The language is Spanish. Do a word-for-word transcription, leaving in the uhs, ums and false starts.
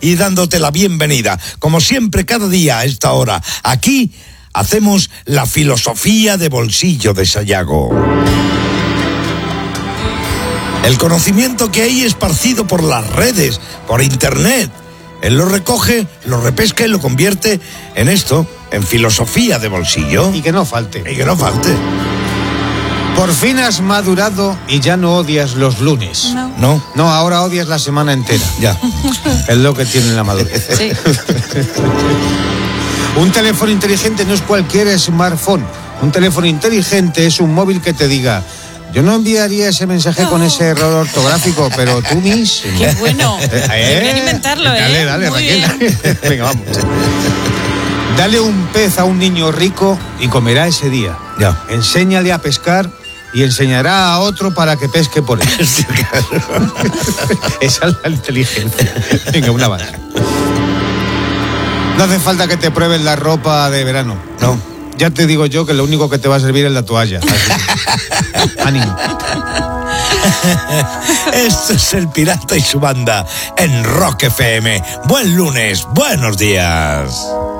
y dándote la bienvenida, como siempre, cada día a esta hora. Aquí hacemos la filosofía de bolsillo de Sayago. El conocimiento que hay esparcido por las redes, por internet. Él lo recoge, lo repesca y lo convierte en esto, en filosofía de bolsillo. Y que no falte. Y que no falte. Por fin has madurado y ya no odias los lunes. No. ¿No? No, ahora odias la semana entera. Ya. Es lo que tiene la madurez. Sí. Un teléfono inteligente no es cualquier smartphone. Un teléfono inteligente es un móvil que te diga: yo no enviaría ese mensaje con ese error ortográfico, pero tú, Miss... Qué bueno. ¿Eh? Deberían inventarlo, ¿eh? Dale, dale, Muy Raquel. bien. Venga, vamos. Dale un pez a un niño rico y comerá ese día. Ya. Enséñale a pescar y enseñará a otro para que pesque por él. Esa es la inteligencia. Venga, una más. No hace falta que te prueben la ropa de verano. No. Ya te digo yo que lo único que te va a servir es la toalla. Ánimo. Este es El Pirata y su banda en Rock F M. Buen lunes, buenos días.